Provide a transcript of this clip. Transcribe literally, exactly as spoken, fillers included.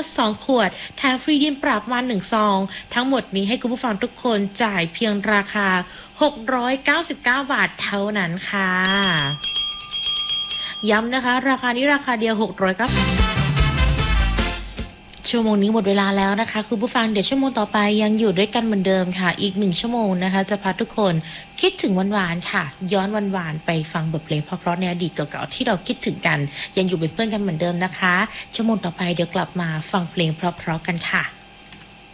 สองขวดแถมฟรีดินปรับมาหนึ่งซองทั้งหมดนี้ให้คุณผู้ฟังทุกคนจ่ายเพียงราคาหกร้อยเก้าสิบเก้าบาทเท่านั้นค่ะย้ำนะคะราคานี้ราคาเดียวหกร้อยเก้าสิบชั่วโมงนี้หมดเวลาแล้วนะคะคุณผู้ฟังเดี๋ยวชั่วโมงต่อไปยังอยู่ด้วยกันเหมือนเดิมค่ะอีกหนึ่งชั่วโมงนะคะจะพาทุกคนคิดถึงหวานๆค่ะย้อนหวานๆไปฟังบทเพลงเพราะๆในอดีตเก่าๆที่เราคิดถึงกันยังอยู่เป็นเพื่อนกันเหมือนเดิมนะคะชั่วโมงต่อไปเดี๋ยวกลับมาฟังเพลงเพราะๆกันค่ะ